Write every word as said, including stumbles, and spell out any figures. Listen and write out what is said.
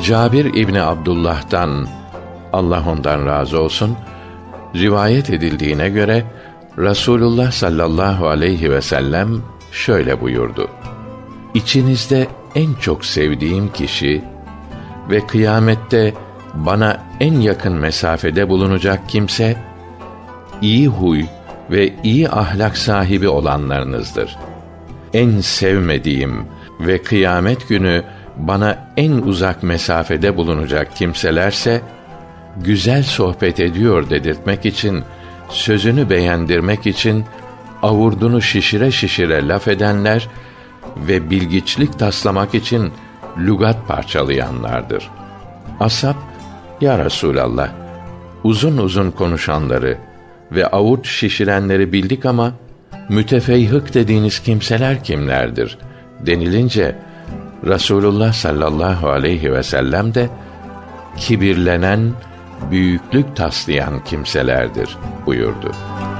Cabir İbni Abdullah'tan, Allah ondan razı olsun, rivayet edildiğine göre Rasulullah sallallahu aleyhi ve sellem şöyle buyurdu: İçinizde en çok sevdiğim kişi ve kıyamette bana en yakın mesafede bulunacak kimse, iyi huy ve iyi ahlak sahibi olanlarınızdır. En sevmediğim ve kıyamet günü bana en uzak mesafede bulunacak kimselerse, güzel sohbet ediyor dedirtmek için, sözünü beğendirmek için avurdunu şişire şişire laf edenler ve bilgiçlik taslamak için lügat parçalayanlardır. Ashab, ya Resûlallah, uzun uzun konuşanları ve avurt şişirenleri bildik ama mütefeyhık dediğiniz kimseler kimlerdir denilince, Rasulullah sallallahu aleyhi ve sellem de kibirlenen, büyüklük taslayan kimselerdir buyurdu.